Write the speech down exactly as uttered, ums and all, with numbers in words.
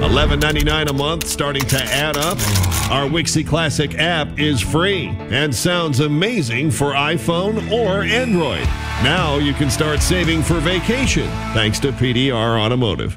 eleven ninety-nine a month, starting to add up. Our Wixie Classic app is free and sounds amazing for iPhone or Android. Now you can start saving for vacation thanks to P D R Automotive.